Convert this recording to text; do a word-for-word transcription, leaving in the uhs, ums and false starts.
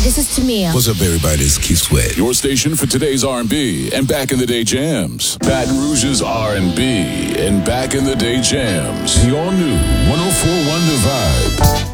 this is Tamia. What's up, everybody? This is Keith Sweat. Your station for today's R and B and back in the day jams. Baton Rouge's R and B and back in the day jams. The all new one oh four point one The Vibe.